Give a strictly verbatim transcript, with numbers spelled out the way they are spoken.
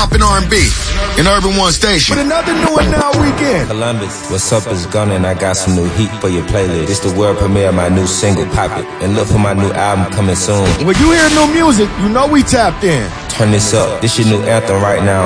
hip-hop and R and B in Urban One Station. With another new one now weekend. Columbus, what's up is gunning. I got some new heat for your playlist. It's the world premiere of my new single, Pop It. And look for my new album coming soon. When you hear new music, you know we tapped in. Turn this up. This your new anthem right now.